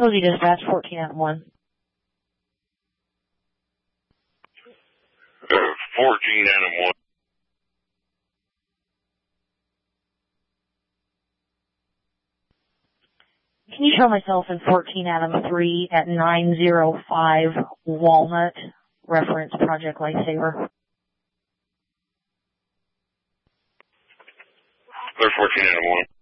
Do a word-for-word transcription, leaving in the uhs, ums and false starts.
Cozy Dispatch, fourteen Adam one. Uh, fourteen Adam one. Can you show myself in fourteen Adam three at nine oh five Walnut, reference Project Lifesaver? They're fourteen Adam one.